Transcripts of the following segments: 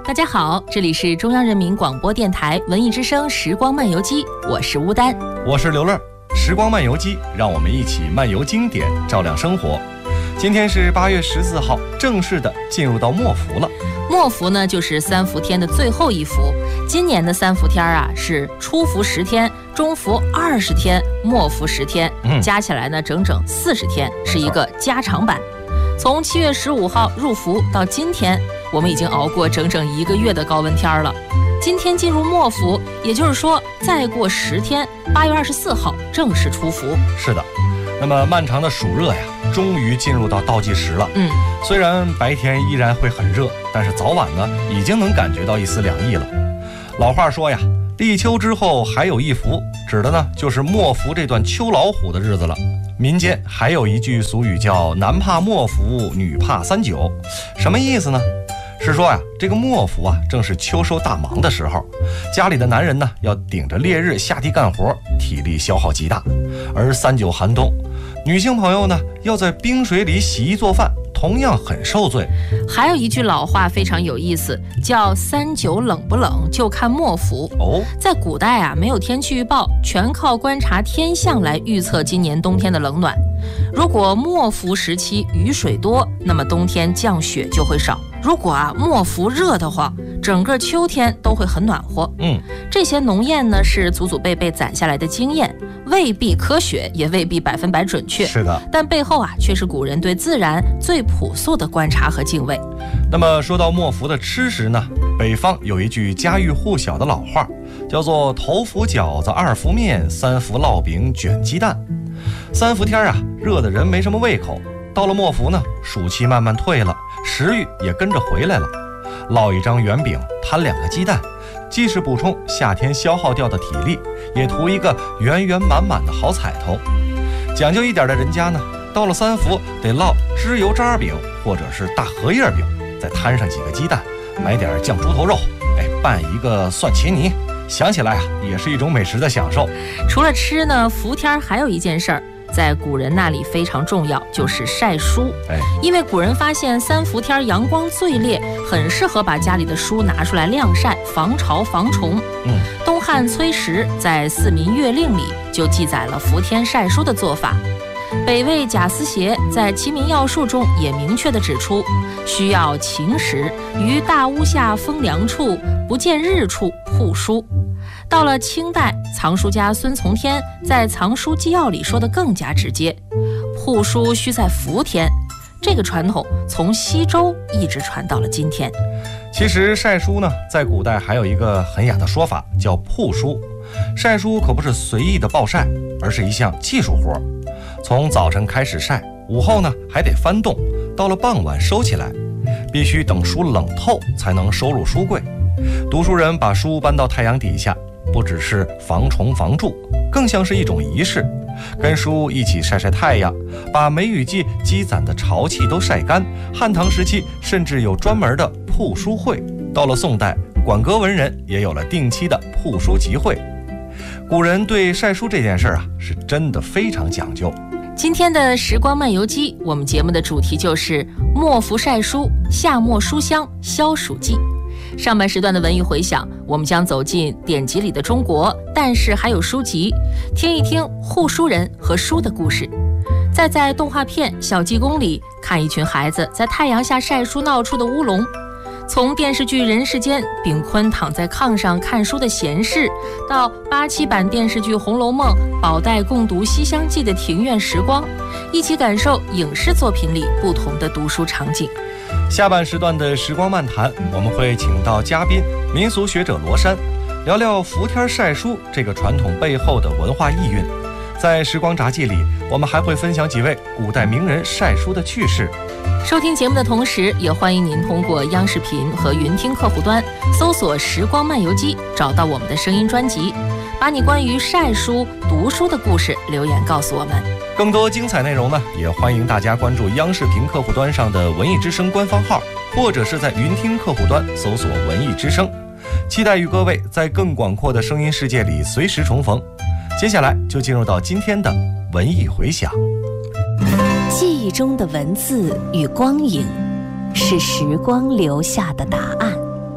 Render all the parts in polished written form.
大家好，这里是中央人民广播电台文艺之声时光漫游记，我是乌丹， 我是刘乐。时光漫游记，让我们一起漫游经典，照亮生活。今天是8月14号，正式的进入到末伏了。 末伏呢，就是三伏天的最后一伏。今年的三伏天啊，是初伏10天，中伏20天，末伏10天，加起来呢整整40天，是一个加长版。从7月15号入伏到今天，我们已经熬过整整1个月的高温天了。今天进入末伏，也就是说再过10天，8月24号正式出伏。 是的，那么漫长的暑热呀，终于进入到倒计时了。虽然白天依然会很热，但是早晚呢已经能感觉到一丝凉意了。老话说呀，立秋之后还有一伏，指的呢就是末伏这段秋老虎的日子了。民间还有一句俗语叫男怕末伏，女怕39，什么意思呢？是说呀，这个末伏啊，正是秋收大忙的时候，家里的男人呢要顶着烈日下地干活，体力消耗极大；而39寒冬，女性朋友呢要在冰水里洗衣做饭，同样很受罪。 还有一句老话非常有意思，叫39冷不冷就看末伏。在古代啊，没有天气预报，全靠观察天象来预测今年冬天的冷暖。如果末伏时期雨水多，那么冬天降雪就会少。如果末伏热得慌，整个秋天都会很暖和。这些农谚呢是祖祖辈辈攒下来的经验，未必科学，也未必100%准确。 是的， 但背后却是古人对自然最朴素的观察和敬畏。 那么说到末伏的吃食呢，北方有一句家喻户晓的老话，叫做头伏饺子2伏面，3伏烙饼卷鸡蛋。三伏天热的人没什么胃口，到了末伏呢，暑气慢慢退了，食欲也跟着回来了。烙一张圆饼，摊2个鸡蛋，既是补充夏天消耗掉的体力，也图一个圆圆满满的好彩头。讲究一点的人家呢，到了三伏得烙脂油渣饼或者是大荷叶饼，再摊上几个鸡蛋，买点酱猪头肉，拌一个蒜茄泥，想起来也是一种美食的享受。 除了吃呢，伏天还有一件事儿，在古人那里非常重要，就是晒书。因为古人发现三伏天阳光最烈，很适合把家里的书拿出来晾晒，防潮防虫。东汉崔实在《四民月令》里就记载了伏天晒书的做法。北魏贾思勰在《齐民要术》中也明确地指出，需要晴时，于大屋下风凉处，不见日处铺书。到了清代，藏书家孙从天在《藏书纪要》里说得更加直接，铺书需在伏天。这个传统从西周一直传到了今天。 其实晒书呢，在古代还有一个很雅的说法，叫铺书。晒书可不是随意的暴晒，而是一项技术活。从早晨开始晒，午后呢还得翻动，到了傍晚收起来，必须等书冷透才能收入书柜。读书人把书搬到太阳底下，不只是防虫防蛀，更像是一种仪式，跟书一起晒晒太阳，把梅雨季积攒的潮气都晒干。汉唐时期甚至有专门的铺书会，到了宋代，馆阁文人也有了定期的铺书集会。古人对晒书这件事是真的非常讲究。 今天的时光漫游记，我们节目的主题就是末伏晒书，夏末书香消暑记。上半时段的文艺回响，我们将走进典籍里的中国，但是还有书籍，听一听护书人和书的故事。再在动画片《小济公》里看一群孩子在太阳下晒书闹出的乌龙。从电视剧《人世间》炳坤躺在炕上看书的闲事，到87版电视剧《红楼梦》宝黛共读《西厢记》的庭院时光，一起感受影视作品里不同的读书场景。 下半时段的时光漫谈，我们会请到嘉宾民俗学者罗珊，聊聊伏天晒书这个传统背后的文化意蕴。在时光札记里，我们还会分享几位古代名人晒书的趣事。 收听节目的同时，也欢迎您通过央视频和云听客户端搜索时光漫游记，找到我们的声音专辑，把你关于晒书读书的故事留言告诉我们。 更多精彩内容呢，也欢迎大家关注央视频客户端上的文艺之声官方号，或者是在云听客户端搜索文艺之声。期待与各位在更广阔的声音世界里随时重逢。接下来就进入到今天的文艺回响。 记忆中的文字与光影，是时光留下的答案。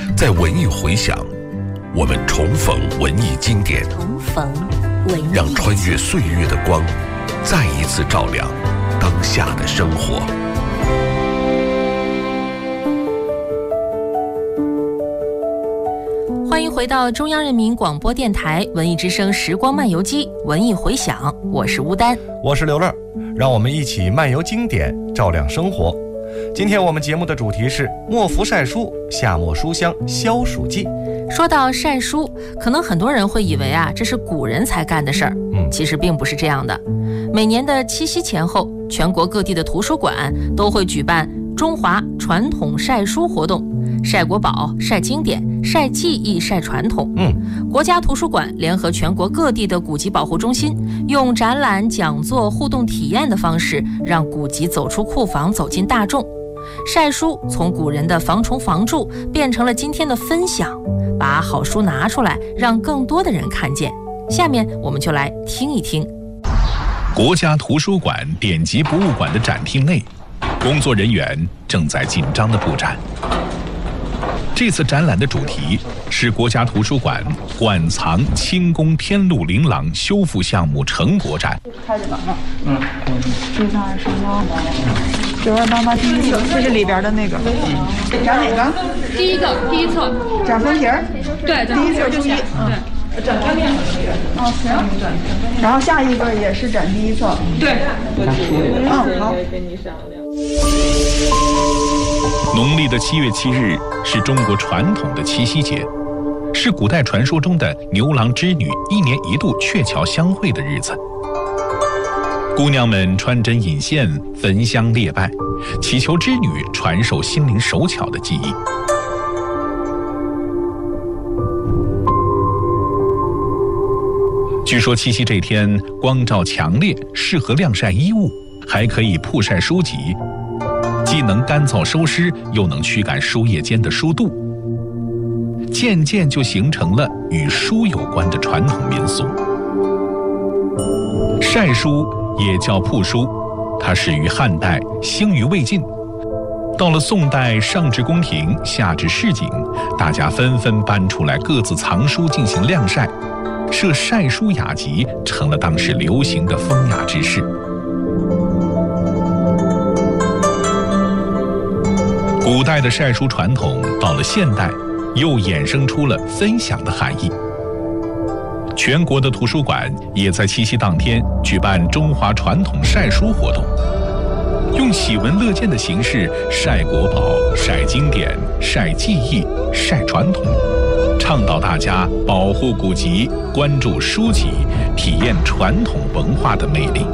在文艺回响，我们重逢文艺经典，让穿越岁月的光再一次照亮当下的生活。 欢迎回到中央人民广播电台文艺之声时光漫游记文艺回响，我是吴丹， 我是刘乐，让我们一起漫游经典，照亮生活。今天我们节目的主题是墨福晒书，夏末书香消暑记。 说到晒书，可能很多人会以为这是古人才干的事儿，其实并不是这样的。每年的七夕前后，全国各地的图书馆都会举办中华传统晒书活动，晒国宝、晒经典、晒技艺、晒传统。国家图书馆联合全国各地的古籍保护中心，用展览、讲座、互动体验的方式，让古籍走出库房，走进大众。晒书从古人的防虫防蛀变成了今天的分享，把好书拿出来，让更多的人看见。下面我们就来听一听。 国家图书馆典籍博物馆的展厅内，工作人员正在紧张地布展。这次展览的主题是国家图书馆馆藏清宫天禄琳琅修复项目成果展。 开着呢，这上是什么？9288这是里边的那个。展哪个？ 第一册。 展封皮儿。 对， 第一册注意。 展开面。 行。然后下一个也是展第一册。 对。 好。 农历的7月7日是中国传统的七夕节，是古代传说中的牛郎织女1年1度鹊桥相会的日子。姑娘们穿针引线，焚香列拜，祈求织女传授心灵手巧的技艺。据说七夕这天光照强烈，适合晾晒衣物，还可以曝晒书籍，既能干燥收湿，又能驱赶书页间的书蠹，渐渐就形成了与书有关的传统民俗。晒书也叫曝书，它始于汉代，兴于魏晋。到了宋代，上至宫廷，下至市井，大家纷纷搬出来各自藏书进行晾晒，设晒书雅集成了当时流行的风雅之事。古代的晒书传统到了现代，又衍生出了分享的含义。全国的图书馆也在七夕当天举办中华传统晒书活动，用喜闻乐见的形式晒国宝、晒经典、晒技艺、晒传统，倡导大家保护古籍、关注书籍，体验传统文化的魅力。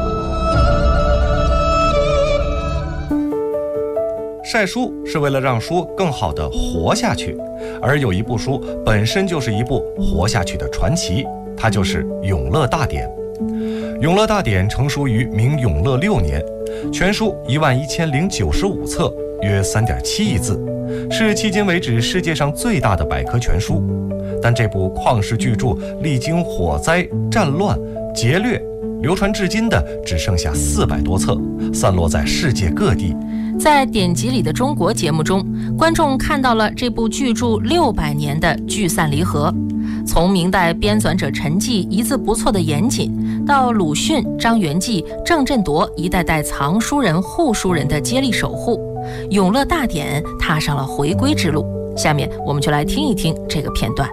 晒书是为了让书更好地活下去，而有一部书本身就是一部活下去的传奇，它就是《永乐大典》。《永乐大典》成书于明永乐6年，全书11095册，约3.7亿字，是迄今为止世界上最大的百科全书。但这部旷世巨著历经火灾、战乱、劫掠，流传至今的只剩下400多册，散落在世界各地。 在典籍里的中国节目中，观众看到了这部巨著600年的聚散离合，从明代编纂者陈纪一字不错的严谨，到鲁迅、张元济、郑振铎一代代藏书人、护书人的接力守护，永乐大典踏上了回归之路。下面我们就来听一听这个片段。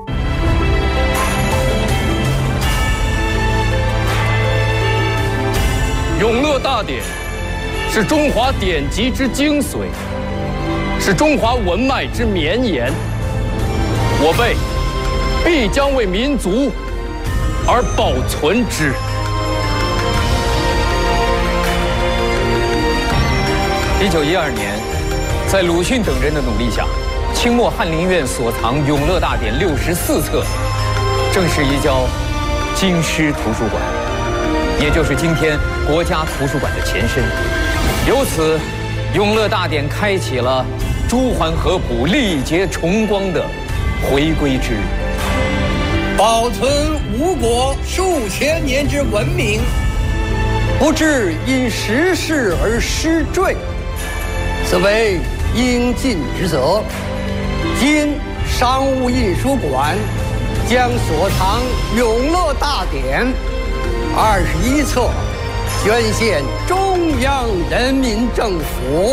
永乐大典是中华典籍之精髓，是中华文脉之绵延。我辈必将为民族而保存之。1912年，在鲁迅等人的努力下，清末翰林院所藏《永乐大典》64册，正式移交京师图书馆，也就是今天国家图书馆的前身。由此，《永乐大典》开启了朱桓合朴、历劫重光的回归之旅。 保存吴国数千年之文明，不致因时事而失坠，此为应尽职责。今商务印书馆将所藏《永乐大典》21册捐献中央人民政府。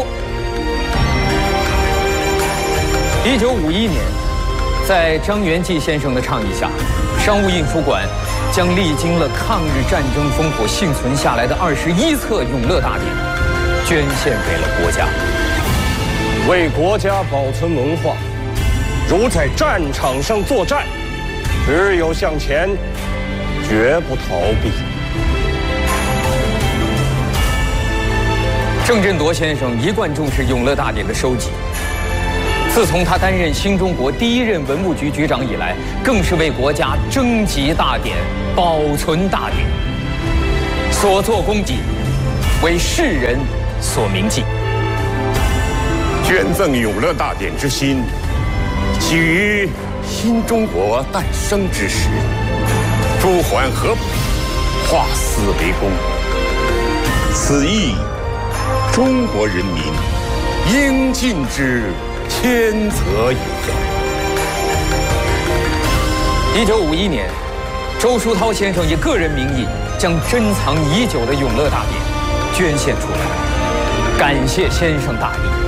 1951年，在张元济先生的倡议下，商务印书馆将历经了抗日战争烽火幸存下来的21册《永乐大典》捐献给了国家。 为国家保存文化，如在战场上作战，只有向前，绝不逃避。 郑振铎先生一贯重视《永乐大典》的收集。自从他担任新中国第1任文物局局长以来，更是为国家征集大典、保存大典，所作功绩为世人所铭记。 捐赠《永乐大典》之心，起于新中国诞生之时，朱桓合浦，化私为公。此意，中国人民应尽之天责也。 1951年，周书涛先生以个人名义将珍藏已久的《永乐大典》捐献出来，感谢先生大义。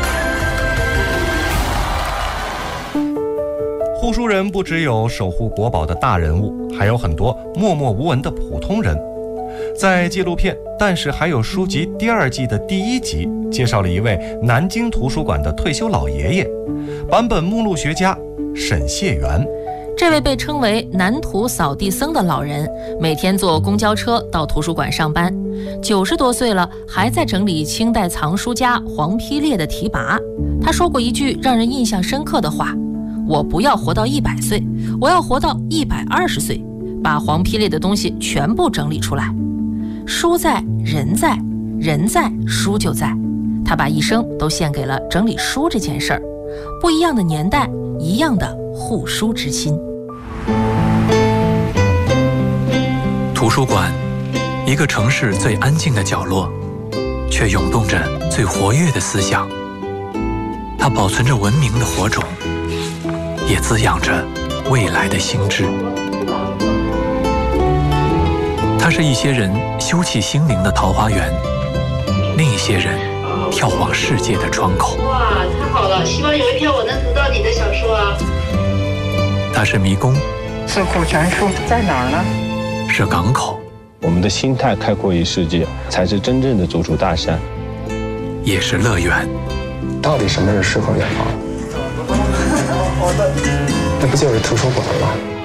护书人不只有守护国宝的大人物，还有很多默默无闻的普通人。在纪录片《但是还有书籍》第2季的第1集，介绍了一位南京图书馆的退休老爷爷，版本目录学家沈谢元。 这位被称为南图扫地僧的老人，每天坐公交车到图书馆上班，90多岁了，还在整理清代藏书家黄丕烈的题跋。他说过一句让人印象深刻的话：我不要活到100岁，我要活到120岁，把黄丕烈的东西全部整理出来。书在人在，人在书就在。他把一生都献给了整理书这件事儿。不一样的年代，一样的护书之心。 图书馆，一个城市最安静的角落，却涌动着最活跃的思想。它保存着文明的火种，也滋养着未来的心智。它是一些人休憩心灵的桃花源，另一些人眺望世界的窗口。 哇，太好了！希望有一天我能读到你的小说啊。 它是迷宫， 四库全书在哪儿呢？ 是港口。 我们的心态开阔于世界，才是真正的走出大山。 也是乐园。 到底什么是诗和远方？那不就是图书馆吗？